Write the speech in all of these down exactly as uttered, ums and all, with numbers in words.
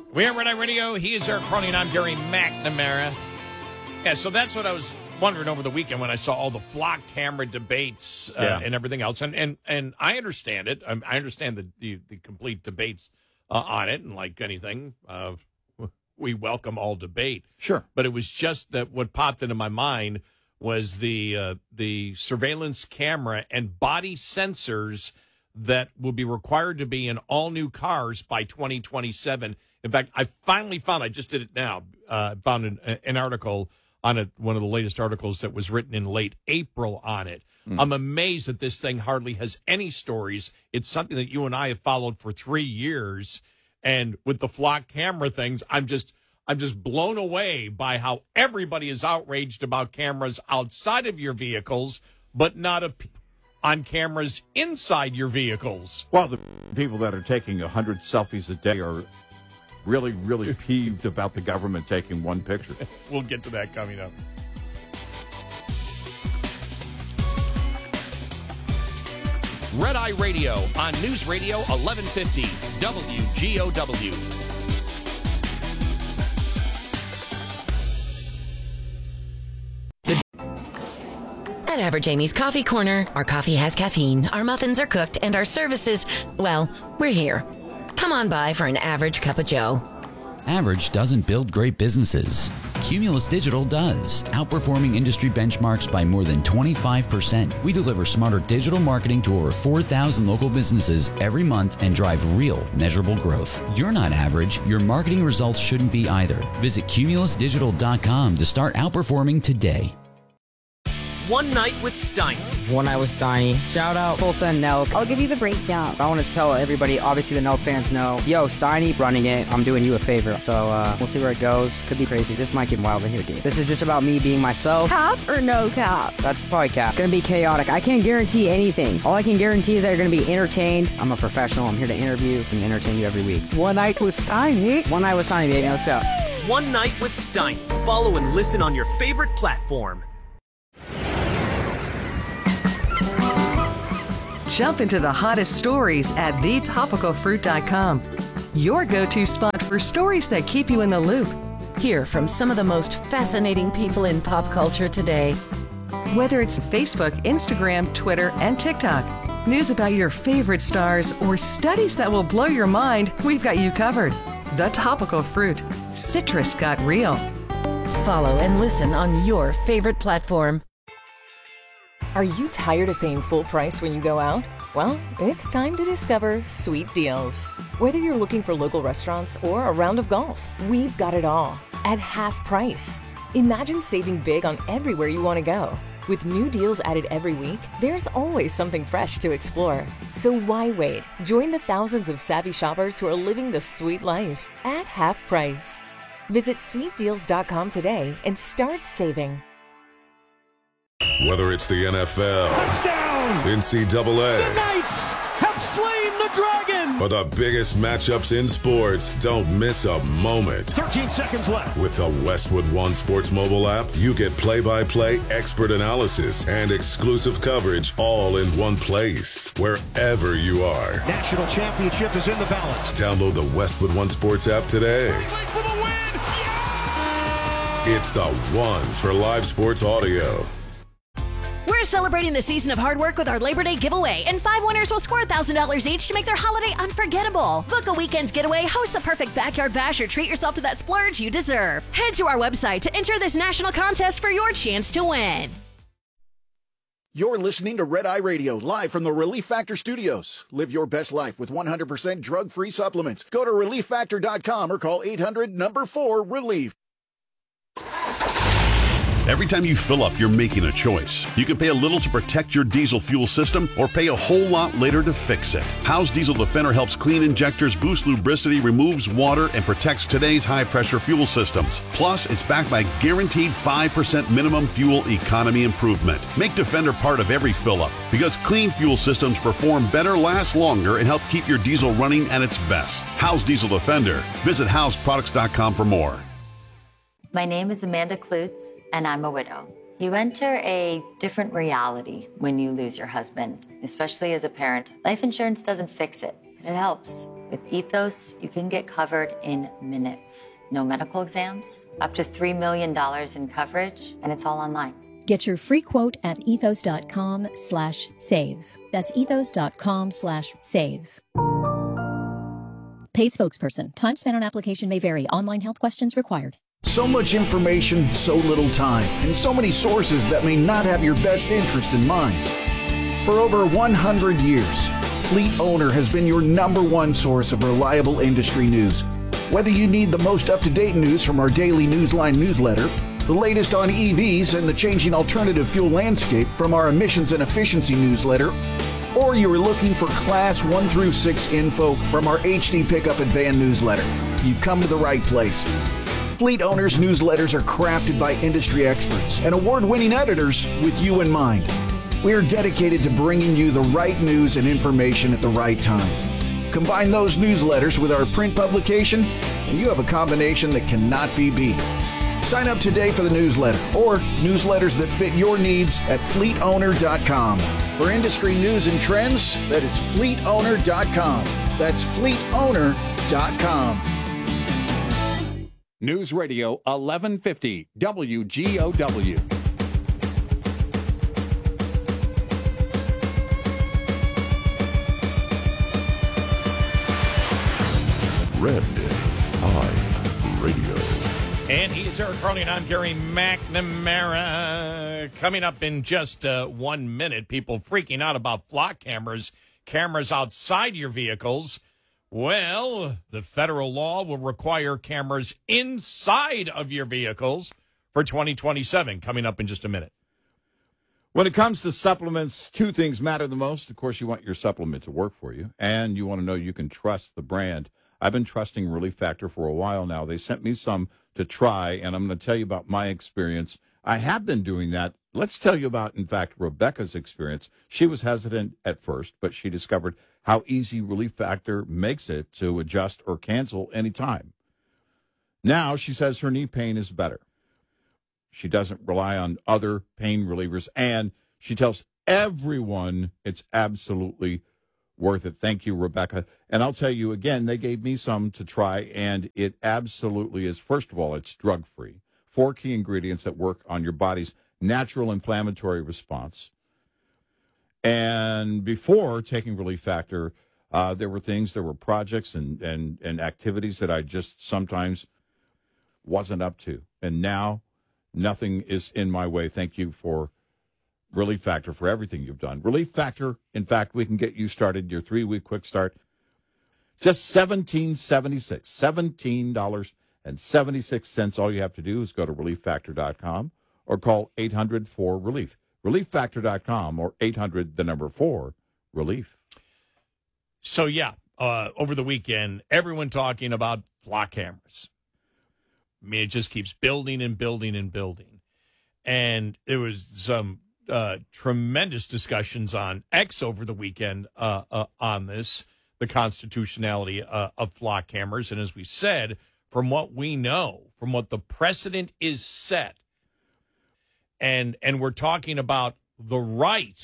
We are Red Eye Radio. He is Eric Cronin. I'm Gary McNamara. Yeah, so that's what I was wondering over the weekend when I saw all the flock camera debates uh, yeah. and everything else. And and, and I understand it. I, I understand the, the, the complete debates uh, on it. And like anything, uh, we welcome all debate. Sure. But it was just that what popped into my mind was the uh, the surveillance camera and body sensors that will be required to be in all new cars by twenty twenty-seven. In fact, I finally found, I just did it now, uh, found an, an article on it, one of the latest articles that was written in late April on it. Mm. I'm amazed that this thing hardly has any stories. It's something that you and I have followed for three years. And with the flock camera things, I'm just I'm just blown away by how everybody is outraged about cameras outside of your vehicles, but not a, on cameras inside your vehicles. Well, the people that are taking one hundred selfies a day are really, really peeved about the government taking one picture. We'll get to that coming up. Red Eye Radio on News Radio eleven fifty W G O W. At Average Amy's Coffee Corner, our coffee has caffeine, our muffins are cooked, and our services, well, we're here. Come on by for an average cup of joe. Average doesn't build great businesses. Cumulus Digital does, outperforming industry benchmarks by more than twenty-five percent. We deliver smarter digital marketing to over four thousand local businesses every month and drive real, measurable growth. You're not average. Your marketing results shouldn't be either. Visit cumulus digital dot com to start outperforming today. One Night with Steiny. One Night with Steiny. Shout out Tulsa and Nelk. I'll give you the breakdown. I want to tell everybody, obviously the Nelk fans know, yo, Steiny running it. I'm doing you a favor. So uh, we'll see where it goes. Could be crazy. This might get wild in here, dude. This is just about me being myself. Cap or no cap? That's probably cap. Gonna be chaotic. I can't guarantee anything. All I can guarantee is that you're gonna be entertained. I'm a professional. I'm here to interview and entertain you every week. One Night with Steiny. One Night with Steiny, baby. Let's go. One Night with Steiny. Follow and listen on your favorite platform. Jump into the hottest stories at the topical fruit dot com. Your go-to spot for stories that keep you in the loop. Hear from some of the most fascinating people in pop culture today. Whether it's Facebook, Instagram, Twitter, and TikTok, news about your favorite stars, or studies that will blow your mind, we've got you covered. The Topical Fruit. Citrus got real. Follow and listen on your favorite platform. Are you tired of paying full price when you go out? Well, it's time to discover Sweet Deals. Whether you're looking for local restaurants or a round of golf, we've got it all at half price. Imagine saving big on everywhere you want to go. With new deals added every week, there's always something fresh to explore. So why wait? Join the thousands of savvy shoppers who are living the sweet life at half price. Visit sweet deals dot com today and start saving. Whether it's the N F L, touchdown, N C double A, the Knights have slain the dragon, or the biggest matchups in sports, don't miss a moment. thirteen seconds left. With the Westwood One Sports mobile app, you get play-by-play expert analysis and exclusive coverage all in one place, wherever you are. National championship is in the balance. Download the Westwood One Sports app today. For the win. Yeah! It's the one for live sports audio. We're celebrating the season of hard work with our Labor Day giveaway, and five winners will score one thousand dollars each to make their holiday unforgettable. Book a weekend getaway, host the perfect backyard bash, or treat yourself to that splurge you deserve. Head to our website to enter this national contest for your chance to win. You're listening to Red Eye Radio, live from the Relief Factor Studios. Live your best life with one hundred percent drug-free supplements. Go to relief factor dot com or call eight hundred number four relief. Every time you fill up, you're making a choice. You can pay a little to protect your diesel fuel system or pay a whole lot later to fix it. Howe's Diesel Defender helps clean injectors, boost lubricity, removes water, and protects today's high-pressure fuel systems. Plus, it's backed by guaranteed five percent minimum fuel economy improvement. Make Defender part of every fill-up because clean fuel systems perform better, last longer, and help keep your diesel running at its best. Howe's Diesel Defender. Visit house products dot com for more. My name is Amanda Klutz, and I'm a widow. You enter a different reality when you lose your husband, especially as a parent. Life insurance doesn't fix it, but it helps. With Ethos, you can get covered in minutes. No medical exams, up to three million dollars in coverage, and it's all online. Get your free quote at ethos.com slash save. That's ethos.com slash save. Paid spokesperson. Time spent on application may vary. Online health questions required. So much information, so little time, and so many sources that may not have your best interest in mind. For over one hundred years, Fleet Owner has been your number one source of reliable industry news. Whether you need the most up-to-date news from our daily Newsline newsletter, the latest on E Vs and the changing alternative fuel landscape from our emissions and efficiency newsletter, or you are looking for Class one through six info from our H D Pickup and Van newsletter, you've come to the right place. Fleet Owners newsletters are crafted by industry experts and award-winning editors with you in mind. We are dedicated to bringing you the right news and information at the right time. Combine those newsletters with our print publication, and you have a combination that cannot be beat. Sign up today for the newsletter or newsletters that fit your needs at fleet owner dot com. For industry news and trends, that is fleet owner dot com. That's fleet owner dot com. News Radio eleven fifty W G O W. Red Eye Radio. And he's Eric Carly, and I'm Gary McNamara. Coming up in just uh, one minute, people freaking out about flock cameras, cameras outside your vehicles. Well, the federal law will require cameras inside of your vehicles for twenty twenty-seven. Coming up in just a minute. When it comes to supplements, two things matter the most. Of course, you want your supplement to work for you, and you want to know you can trust the brand. I've been trusting Relief Factor for a while now. They sent me some to try, and I'm going to tell you about my experience. I have been doing that. Let's tell you about, in fact, Rebecca's experience. She was hesitant at first, but she discovered how easy Relief Factor makes it to adjust or cancel anytime. Now she says her knee pain is better. She doesn't rely on other pain relievers, and she tells everyone it's absolutely worth it. Thank you, Rebecca. And I'll tell you again, they gave me some to try, and it absolutely is. First of all, it's drug-free. Four key ingredients that work on your body's natural inflammatory response. And before taking Relief Factor, uh, there were things, there were projects and, and, and activities that I just sometimes wasn't up to. And now nothing is in my way. Thank you for Relief Factor for everything you've done. Relief Factor, in fact, we can get you started, your three-week quick start, just seventeen seventy-six, seventeen dollars and seventy-six cents. All you have to do is go to relief factor dot com or call eight hundred four relief. relief factor dot com or eight hundred, the number four, relief. So, yeah, uh, over the weekend, everyone talking about flock cameras. I mean, it just keeps building and building and building. And there was some Uh, tremendous discussions on X over the weekend uh, uh, on this, the constitutionality uh, of flock cameras. And as we said, from what we know, from what the precedent is set, and and we're talking about the right.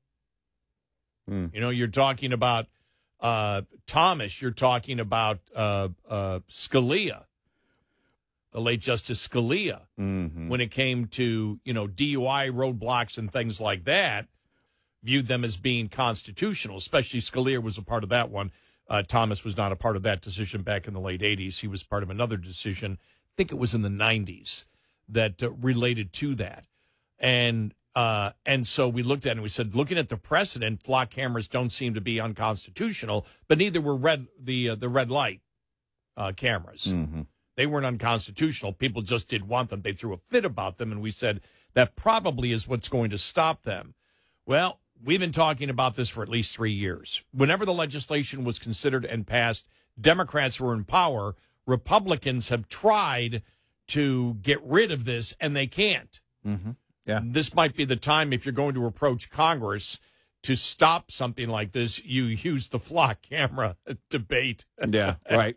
Mm. You know, you're talking about uh, Thomas, you're talking about uh, uh, Scalia. The late Justice Scalia, mm-hmm. when it came to, you know, D U I roadblocks and things like that, viewed them as being constitutional, especially Scalia was a part of that one. Uh, Thomas was not a part of that decision back in the late eighties. He was part of another decision, I think it was in the nineties, that uh, related to that. And uh, and so we looked at it and we said, looking at the precedent, flock cameras don't seem to be unconstitutional, but neither were red the uh, the red light uh, cameras. Mm-hmm. They weren't unconstitutional. People just did want them. They threw a fit about them, and we said that probably is what's going to stop them. Well, we've been talking about this for at least three years. Whenever the legislation was considered and passed, Democrats were in power. Republicans have tried to get rid of this, and they can't. Mm-hmm. Yeah. This might be the time, if you're going to approach Congress to stop something like this, you use the flock camera debate. Yeah, right.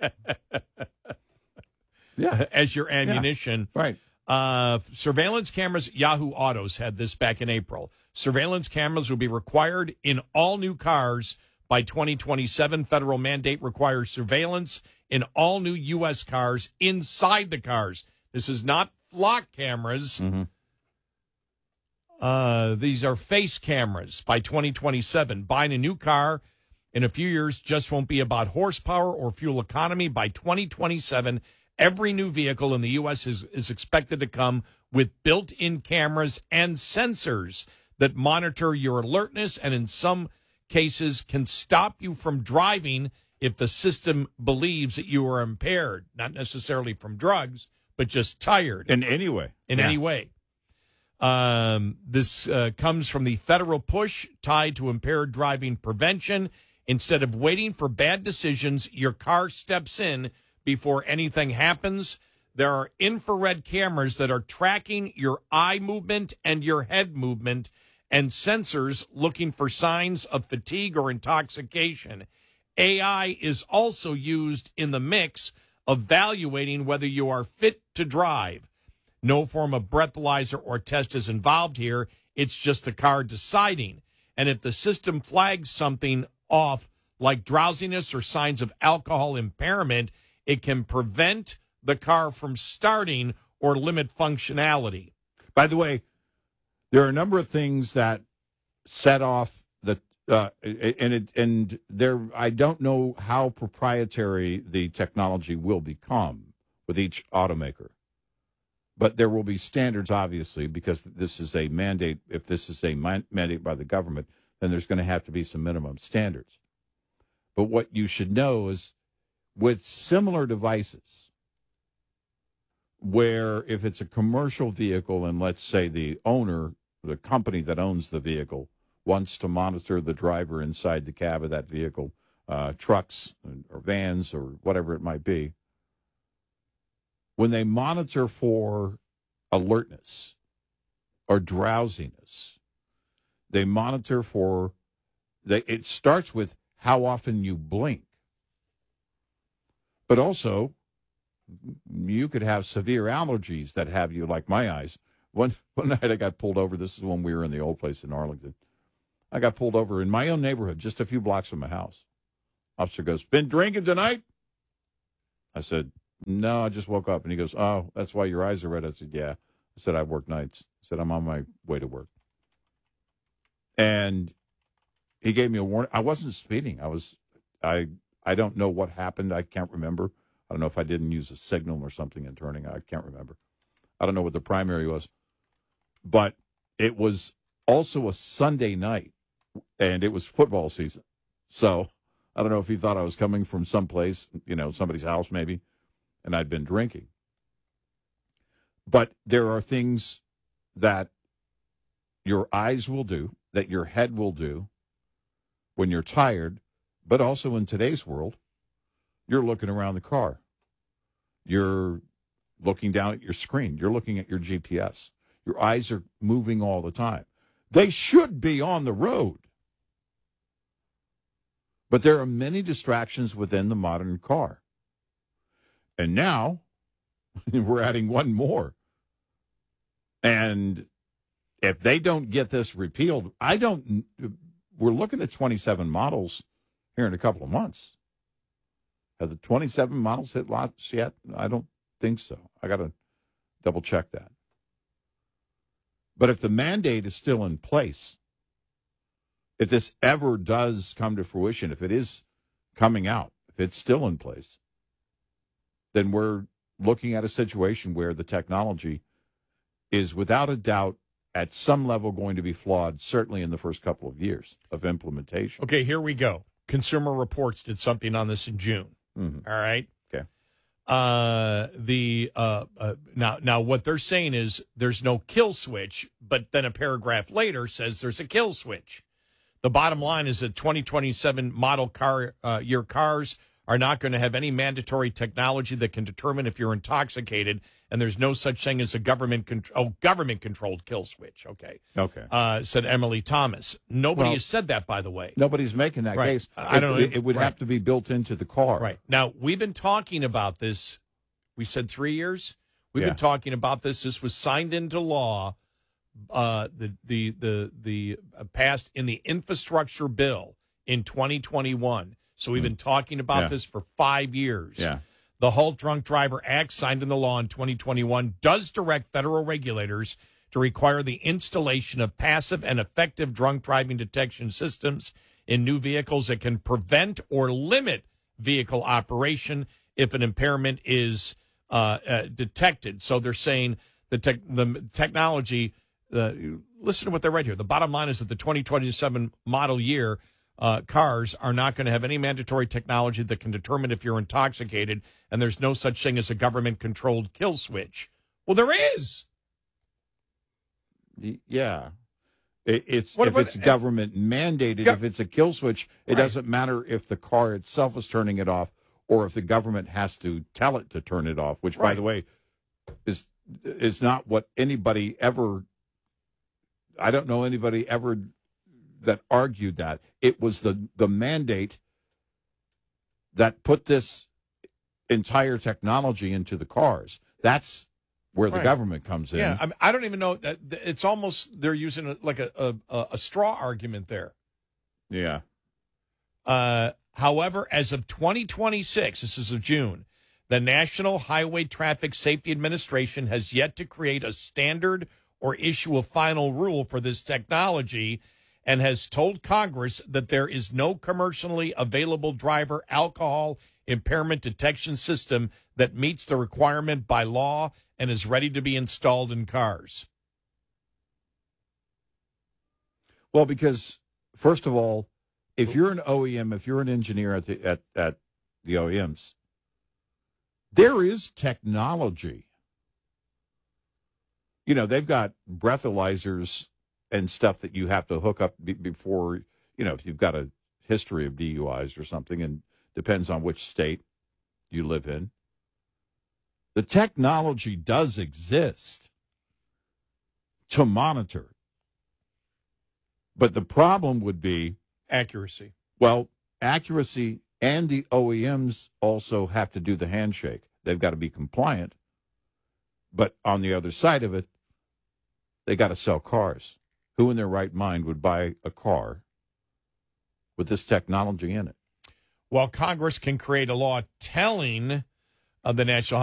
Yeah, as your ammunition. Yeah, right. Uh, surveillance cameras, Yahoo Autos had this back in April. Surveillance cameras will be required in all new cars By twenty twenty-seven, federal mandate requires surveillance in all new U S cars inside the cars. This is not flock cameras. Mm-hmm. Uh, these are face cameras by twenty twenty-seven. Buying a new car in a few years just won't be about horsepower or fuel economy. By twenty twenty-seven, every new vehicle in the U S is, is expected to come with built-in cameras and sensors that monitor your alertness and in some cases can stop you from driving if the system believes that you are impaired, not necessarily from drugs, but just tired. In any way. In Yeah. any way. Um, this uh, comes from the federal push tied to impaired driving prevention. Instead of waiting for bad decisions, your car steps in before anything happens. There are infrared cameras that are tracking your eye movement and your head movement and sensors looking for signs of fatigue or intoxication. A I is also used in the mix, evaluating whether you are fit to drive. No form of breathalyzer or test is involved here. It's just the car deciding. And if the system flags something off, like drowsiness or signs of alcohol impairment, it can prevent the car from starting or limit functionality. By the way, there are a number of things that set off the uh, and it and there. I don't know how proprietary the technology will become with each automaker, but there will be standards, obviously, because this is a mandate. If this is a man- mandate by the government, then there's going to have to be some minimum standards. But what you should know is, with similar devices, where if it's a commercial vehicle and let's say the owner, the company that owns the vehicle, wants to monitor the driver inside the cab of that vehicle, uh, trucks or vans or whatever it might be, when they monitor for alertness or drowsiness, they monitor for, they, it starts with how often you blink. But also, you could have severe allergies that have you, like my eyes. One one night I got pulled over. This is when we were in the old place in Arlington. I got pulled over in my own neighborhood, just a few blocks from my house. Officer goes, "Been drinking tonight?" I said, "No, I just woke up." And he goes, "Oh, that's why your eyes are red." I said, "Yeah." I said, "I work nights." I said, "I'm on my way to work." And he gave me a warning. I wasn't speeding. I was, I, I don't know what happened. I can't remember. I don't know if I didn't use a signal or something in turning. I can't remember. I don't know what the primary was. But it was also a Sunday night, and it was football season. So I don't know if he thought I was coming from someplace, you know, somebody's house maybe, and I'd been drinking. But there are things that your eyes will do, that your head will do when you're tired, but also in today's world, you're looking around the car. You're looking down at your screen. You're looking at your G P S. Your eyes are moving all the time. They should be on the road. But there are many distractions within the modern car. And now we're adding one more. And if they don't get this repealed, I don't, we're looking at twenty-seven models here in a couple of months. Have the twenty-seven models hit lots yet? I don't think so. I got to double check that. But if the mandate is still in place, if this ever does come to fruition, if it is coming out, if it's still in place, then we're looking at a situation where the technology is without a doubt at some level going to be flawed, certainly in the first couple of years of implementation. Okay, here we go. Consumer Reports did something on this in June. Mm-hmm. All right. Okay. Uh, the uh, uh, now now what they're saying is there's no kill switch, but then a paragraph later says there's a kill switch. The bottom line is that twenty twenty-seven model car uh, year cars are not going to have any mandatory technology that can determine if you're intoxicated, and there's no such thing as a government con- oh government controlled kill switch. Okay. Okay. Uh, said Emily Thomas. Nobody Well, has said that, by the way. Nobody's making that Right. case. I don't it, know. It would Right. have to be built into the car. Right. Now, we've been talking about this. We said three years. We've Yeah. been talking about this. This was signed into law. Uh, the the the the uh, passed in the infrastructure bill in twenty twenty-one. So we've been talking about Yeah. this for five years. Yeah. The Halt Drunk Driver Act, signed into law in twenty twenty-one, does direct federal regulators to require the installation of passive and effective drunk driving detection systems in new vehicles that can prevent or limit vehicle operation if an impairment is uh, uh, detected. So they're saying the, tech the technology, uh, listen to what they write here. The bottom line is that the twenty twenty-seven model year uh, cars are not going to have any mandatory technology that can determine if you're intoxicated, and there's no such thing as a government-controlled kill switch. Well, there is. Yeah. It, it's What if about- it's government mandated, Yeah. if it's a kill switch, it Right. doesn't matter if the car itself is turning it off or if the government has to tell it to turn it off, which, by Right. the way, is is not what anybody ever. I don't know anybody ever that argued that. It was the the mandate that put this entire technology into the cars. That's where the Right. government comes in. Yeah, I, mean, I don't even know. That it's almost they're using a, like a, a a straw argument there. Yeah. Uh, however, as of twenty twenty-six, this is of June, the National Highway Traffic Safety Administration has yet to create a standard or issue a final rule for this technology, and has told Congress that there is no commercially available driver alcohol impairment detection system that meets the requirement by law and is ready to be installed in cars. Well, because first of all, if you're an O E M, if you're an engineer at the at, at the O E Ms, there is technology. You know, they've got breathalyzers and stuff that you have to hook up be, before, you know, if you've got a history of D U Is or something, and depends on which state you live in. The technology does exist to monitor. But the problem would be accuracy. Well, accuracy, and the O E Ms also have to do the handshake. They've got to be compliant. But on the other side of it, they got to sell cars. Who in their right mind would buy a car with this technology in it? Well, Congress can create a law telling uh, the National